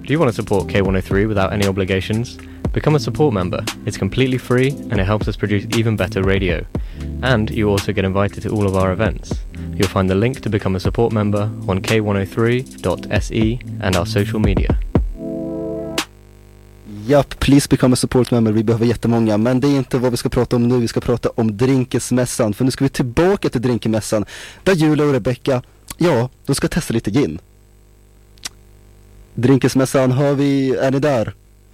Do you want to support K103 without any obligations? Become a support member. It's completely free and it helps us produce even better radio. And you also get invited to all of our events. You'll find the link to become a support member on k103.se and our social media. Japp, please become a support member. Vi behöver jättemånga, men det är inte vad vi ska prata om nu. Vi ska prata om Drinkesmässan. För nu ska vi tillbaka till Drinkesmässan, där Julia och Rebecca, ja, de ska testa lite gin. Drinkesmässan, är ni där?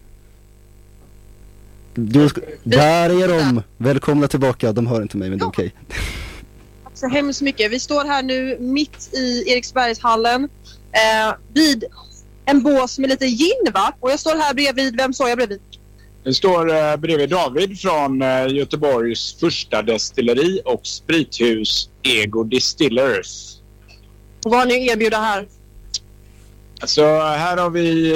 Där är de. Välkomna tillbaka. De hör inte mig, men det är okej. Tack så hemskt mycket. Vi står här nu mitt i Eriksbergshallen vid en bås med lite gin, va? Och jag står här bredvid, vem står jag bredvid? Jag står bredvid David från Göteborgs första destilleri och sprithus Ego Distillers. Och vad har ni erbjuda här? Alltså här har vi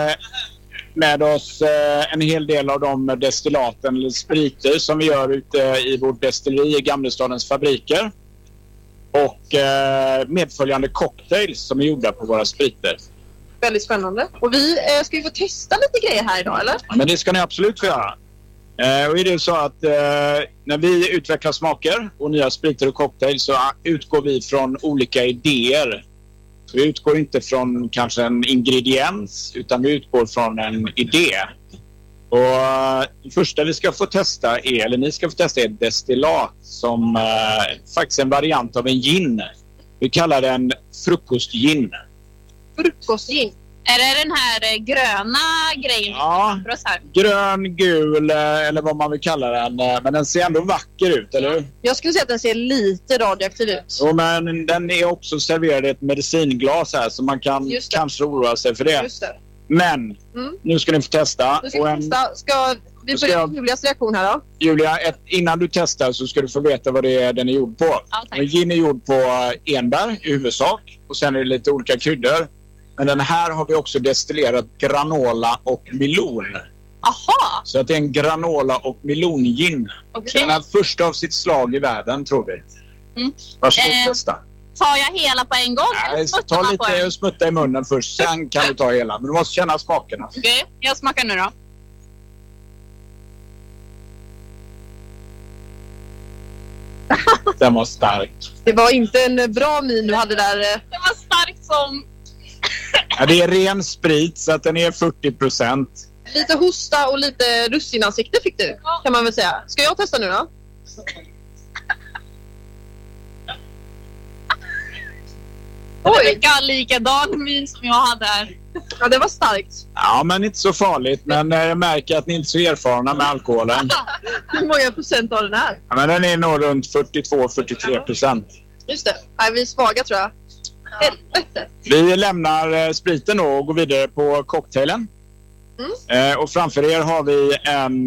med oss en hel del av de destillaten eller spriter som vi gör ute i vårt destilleri i Gamlestadens fabriker. Och medföljande cocktails som är gjorda på våra spriter. Väldigt spännande. Och ska vi få testa lite grejer här idag, eller? Men det ska ni absolut få göra. Och är det så att när vi utvecklar smaker och nya spriter och cocktails så utgår vi från olika idéer. Så vi utgår inte från kanske en ingrediens utan vi utgår från en idé. Och det första vi ska få testa ni ska få testa är destillat som faktiskt är en variant av en gin. Vi kallar den frukostgin. Frukostgin. Är det den här gröna grejen? Ja, grön, gul eller vad man vill kalla den. Men den ser ändå vacker ut, eller hur? Jag skulle säga att den ser lite radioaktiv ut. Jo, men den är också serverad i ett medicinglas här så man kan kanske oroa sig för det. Just det. Men nu ska ni få testa. Nu ska vi testa. Ska vi börja med Julias reaktion här då? Julia, innan du testar så ska du få veta vad det är den är gjord på. Gin är gjord på enbär i huvudsak. Och sen är det lite olika kryddor. Men den här har vi också destillerat granola och melon. Aha! Så att det är en granola och melongin. Okay. Den är första av sitt slag i världen, tror vi. Varsågod testa. Tar jag hela på en gång? Nej, ta lite smutta i munnen först. Sen kan du ta hela. Men du måste känna smakerna. Okej, jag smakar nu då. Den var stark. Det var inte en bra min du hade där. Det var starkt som... Ja, det är ren sprit så att den är 40%. Lite hosta och lite russinansikte fick du, kan man väl säga. Ska jag testa nu då? Oj! Det var likadan min som jag hade här. Ja, det var starkt. Ja, men inte så farligt. Men jag märker att ni inte är så erfarna med alkoholen. Hur många procent av den här? Ja, men den är nog runt 42-43%. Just det. Nej, vi är svaga, tror jag. Helvete. Vi lämnar spriten då och går vidare på cocktailen. Och framför er har vi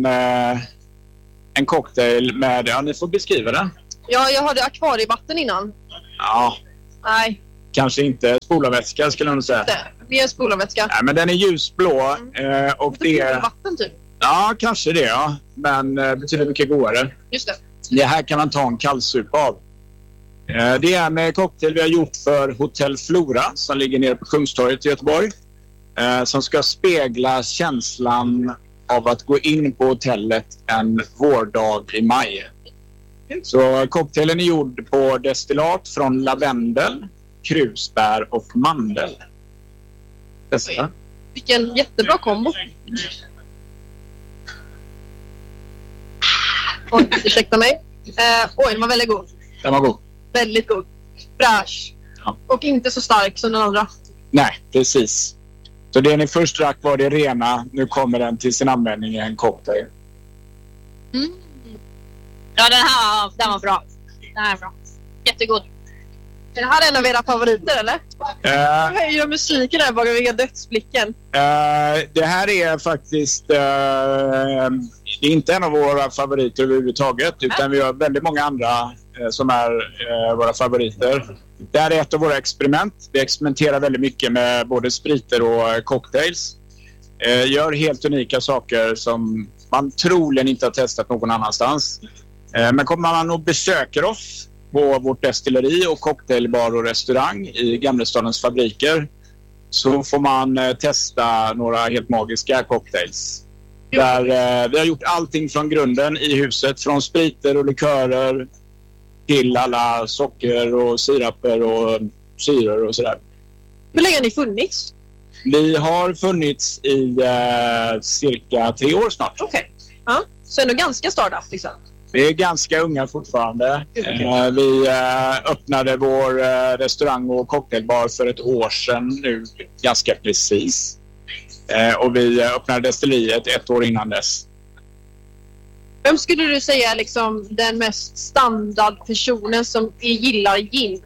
en cocktail med... Ja, ni får beskriva den. Ja, jag hade akvarievatten innan. Ja. Nej. Kanske inte spolarvätska skulle jag säga. Mer spolarvätska. Nej, men den är ljusblå. Och det är... vatten typ. Ja, kanske det, ja. Men betydligt mycket godare. Just det. Det här kan man ta en kallsup av. Det är en cocktail vi har gjort för Hotell Flora som ligger nere på Kungstorget i Göteborg. Som ska spegla känslan av att gå in på hotellet en vårdag i maj. Så cocktailen är gjord på destillat från lavendel, krusbär och mandel. Testa. Vilken jättebra kombo. Oj, ursäkta mig. Oj, den var väldigt god. Den var god. Väldigt god. Fräsch. Ja. Och inte så stark som den andra. Nej, precis. Så det ni först drack var det rena. Nu kommer den till sin användning i en cocktail. Ja, den var bra. Den här är bra. Jättegod. Är det här en av era favoriter, eller? Jag höjer musiken här bakom vilka dödsblicken. Det här är faktiskt... det är inte en av våra favoriter överhuvudtaget. Utan vi har väldigt många andra som är våra favoriter. Det här är ett av våra experiment. Vi experimenterar väldigt mycket med både spriter och cocktails. Gör helt unika saker som man troligen inte har testat någon annanstans. Men kommer man och besöker oss på vårt destilleri och cocktailbar och restaurang i Gamlestadens fabriker så får man testa några helt magiska cocktails. Där vi har gjort allting från grunden i huset. Från spriter och likörer till alla socker och siraper och syror och sådär. Hur länge har ni funnits? Vi har funnits i cirka 3 år snart. Okej. Ja, så ändå ganska startup liksom. Vi är ganska unga fortfarande. Vi öppnade vår restaurang och cocktailbar för ett år sedan nu, ganska precis. Och vi öppnade destilleriet 1 år innan dess. Vem skulle du säga liksom den mest standardpersonen som gillar gin?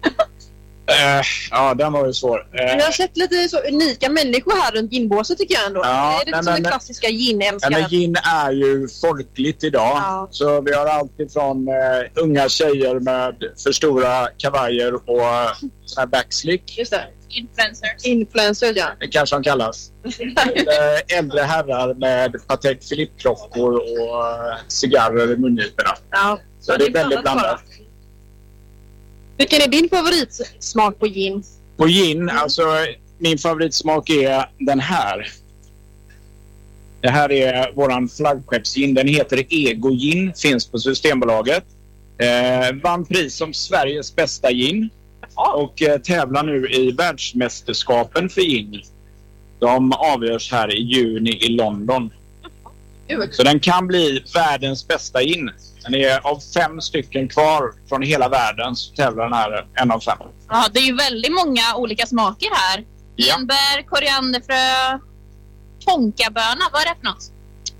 Ja, den var ju svår. Jag har sett lite så unika människor här runt ginbåset tycker jag ändå. Ja, det är lite som den klassiska ginälskaren. Men gin är ju folkligt idag. Ja. Så vi har alltid från unga tjejer med för stora kavajer och sån här backslick. Just det. Influencers. Influencers, ja. Det kanske de kallas. Äldre herrar med Patek Philippe-klockor och cigarrer i mungiporna. Ja. Så det är väldigt blandat. Vilken är din favoritsmak på gin? På gin, alltså min favoritsmak är den här. Det här är våran flaggskeppsgin. Den heter Ego Gin, finns på Systembolaget. Vann pris som Sveriges bästa gin. Och tävlar nu i världsmästerskapen för gin. De avgörs här i juni i London. Så den kan bli världens bästa gin. Den är av 5 stycken kvar från hela världen, så tävlar den här 1 av 5. Ja, det är ju väldigt många olika smaker här. Ja. Enbär, korianderfrö, tonkaböna, vad är det för något?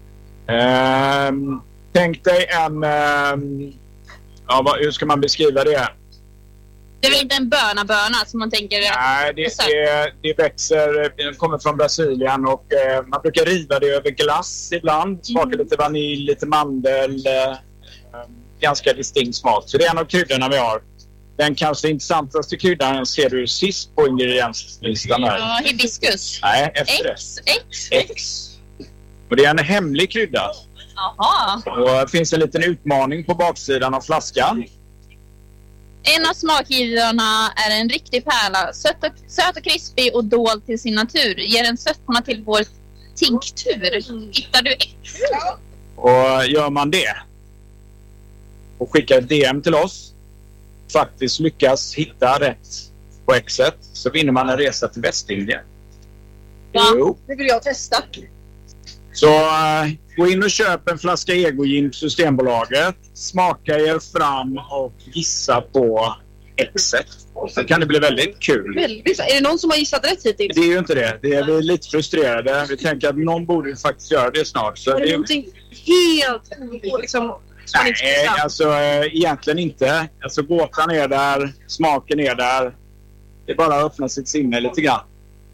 Tänk dig en... hur ska man beskriva det? Det är väl inte en bönaböna som man tänker... Nej, det växer, det kommer från Brasilien och man brukar riva det över glass ibland. Smakar lite vanilj, lite mandel, ganska distinkt smak. Så det är en av kryddorna vi har. Den kanske intressantaste kryddan ser du sist på ingredienslistan här. Ja, hibiskus. Nej, efter X. Och det är en hemlig krydda. Jaha. Och det finns en liten utmaning på baksidan av flaskan. En av smakgivarna är en riktig pärla. Söt och krispig och dold till sin natur. Ger en sötma till vår tinktur. Hittar du X? Och gör man det och skickar ett DM till oss, faktiskt lyckas hitta rätt på Xet, så vinner man en resa till Västindien. Ja. Jo. Det vill jag testa. Så gå in och köp en flaska Ego Gin på Systembolaget. Smaka er fram och gissa på Xet. Så kan det bli väldigt kul. Väldigt. Är det någon som har gissat rätt hittills? Det är ju inte det. Det är vi lite frustrerade. Vi tänker att någon borde faktiskt göra det snart. Så är det någonting helt liksom... Nej, alltså egentligen inte. Alltså gåtan är där, smaken är där. Det är bara att öppna sitt sinne lite grann.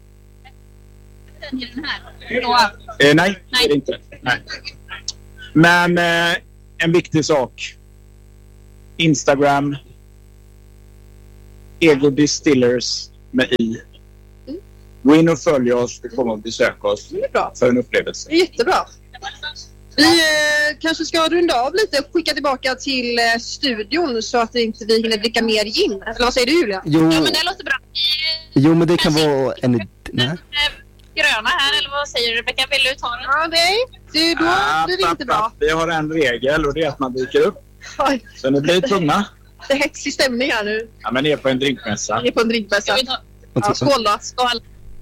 Den här. Nej, det är det inte. Nej. Men en viktig sak. Instagram. Ego Distillers med i. Gå in och följ oss. Vi kommer att besöka oss. Det är bra. För en upplevelse. Det är jättebra. Vi kanske ska runda av lite och skicka tillbaka till studion så att inte vi hinner dricka mer gin. Eller vad säger du, Julia? Ja, men det låter bra. Jo, men det kan vara en... Nej. Gröna här, eller vad säger du, Rebecka? Vill du ta den? Ja, nej. Då blir det inte bra. Vi har en regel och det är att man dyker upp. Oj. Så nu blir tvungna. Det är hetsig stämning här nu. Ja, men ni är på en drinkmässa. Ni är på en drinkmässa. Ja, skål då. Skål.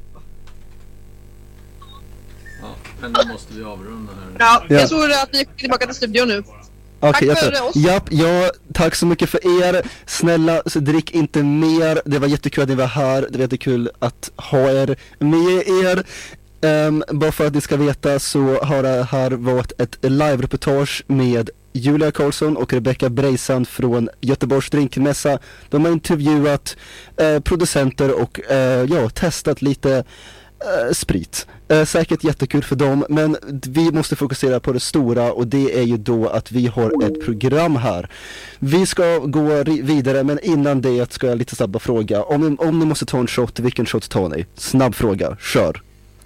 Ja, men då måste vi avrunda här. Ja, jag tror att vi är tillbaka till studion nu. Okej, tack för oss. Ja, tack så mycket för er. Snälla, så drick inte mer. Det var jättekul att ni var här. Det var jättekul att ha er med er. Bara för att ni ska veta så har det här varit ett live-reportage med Julia Karlsson och Rebecka Breisand från Göteborgs drinkmässa. De har intervjuat producenter och testat lite sprit. Säkert jättekul för dem, men vi måste fokusera på det stora, och det är ju då att vi har ett program här. Vi ska gå vidare, men innan det ska jag lite snabba fråga. Om ni måste ta en shot, vilken shot tar ni? Snabb fråga, kör.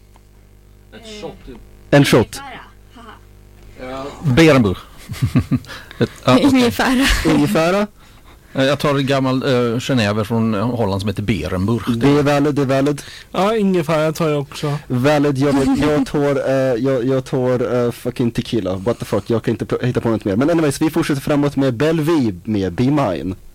En shot. Berenburg. Ungefära. Jag tar en gammal Genève från Holland som heter Berenburg. Det är valid. Ja, ingefära tar jag också. Valid, jag tar fucking tequila. What the fuck, jag kan inte hitta på något mer. Men anyways, vi fortsätter framåt med Bellevue med Be Mine.